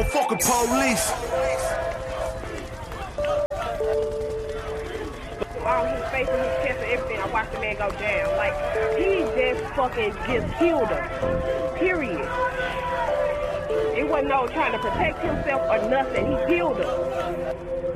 motherfucking police. All his face and his chest and everything, I watched the man go down. Like, he just fucking just killed her. Period. It wasn't no trying to protect himself or nothing. He killed her.